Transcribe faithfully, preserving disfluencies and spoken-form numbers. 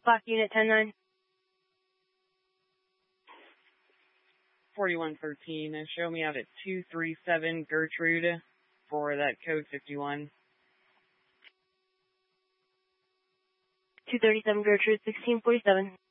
Clock unit ten nine. forty-one thirteen, show me out at two three seven Gertrude for that code fifty-one. two thirty-seven Gertrude, sixteen forty-seven.